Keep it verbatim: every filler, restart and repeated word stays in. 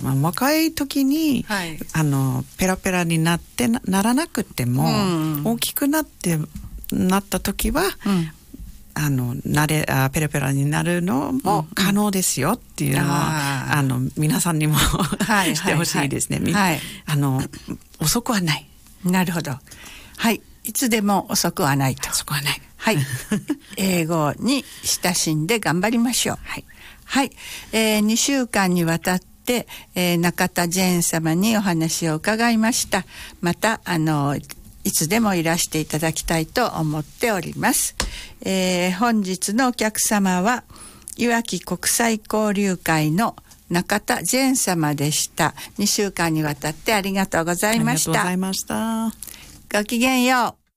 まあ、若い時に、はい、あのペラペラになって な, ならなくても、うん、大きくなってなった時は、うん、あのなれあペラペラになるのも可能ですよっていうのは、うん、あ, あの皆さんにもしてほしいですね。はい、あの遅くはない。 なるほど。はい、いつでも遅くはないと。 遅くはない。 はい、英語に親しんで頑張りましょう。はい、はい、えー、にしゅうかんにわたって、えー、中田ジェーン様にお話を伺いました。またあのいつでもいらしていただきたいと思っております。えー、本日のお客様はいわき国際交流会の中田ジェーン様でした。にしゅうかんにわたってありがとうございました。 ありがとうございました。 ごきげんよう。